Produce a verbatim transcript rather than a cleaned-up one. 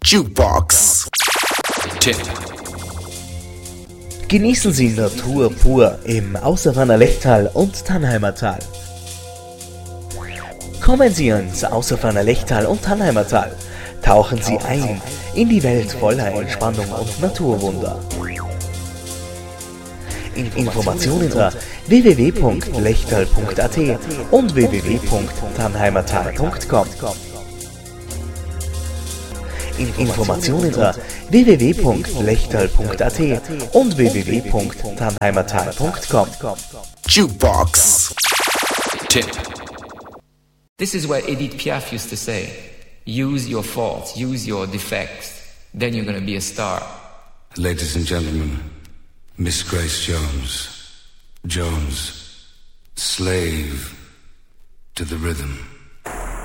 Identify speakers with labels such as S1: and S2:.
S1: Jukebox Tipp.
S2: Genießen Sie Natur pur im Außerfanner Lechtal und Tannheimer Tal. Kommen Sie ins Außerfanner Lechtal und Tannheimer Tal. Tauchen Sie ein in die Welt voller Entspannung und Naturwunder. Informationen unter w w w punkt lechtal punkt a t und w w w punkt tannheimertal punkt com. Informationen unter w w w punkt lechtal punkt a t und w w w punkt tannheimertal punkt com.
S1: Jukebox Tipp.
S3: This is what Edith Piaf used to say. Use your faults, use your defects, then you're going to be a star.
S4: Ladies and gentlemen, Miss Grace Jones. Jones, slave to the rhythm.